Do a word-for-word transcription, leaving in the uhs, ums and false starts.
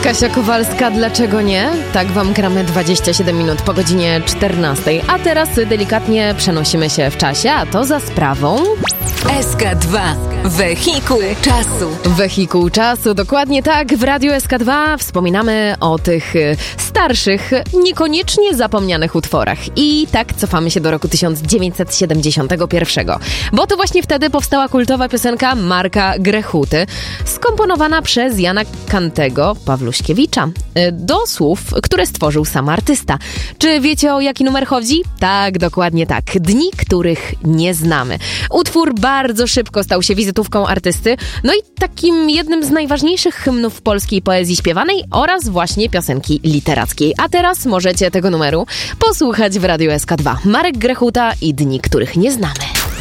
Kasia Kowalska, dlaczego nie? Tak wam gramy dwadzieścia siedem minut po godzinie czternastej. A teraz delikatnie przenosimy się w czasie, a to za sprawą... S K dwa. Wehikuł czasu. Wehikuł czasu, dokładnie tak. W Radiu S K dwa wspominamy o tych starszych, niekoniecznie zapomnianych utworach. I tak cofamy się do roku tysiąc dziewięćset siedemdziesiątego pierwszego. Bo to właśnie wtedy powstała kultowa piosenka Marka Grechuty, skomponowana przez Jana Kantego Pawluśkiewicza, do słów, które stworzył sam artysta. Czy wiecie, o jaki numer chodzi? Tak, dokładnie tak. Dni, których nie znamy. Utwór bardzo szybko stał się wizytówką artysty, no i takim jednym z najważniejszych hymnów polskiej poezji śpiewanej oraz właśnie piosenki literackiej. A teraz możecie tego numeru posłuchać w Radiu S K dwa. Marek Grechuta i Dni, których nie znamy.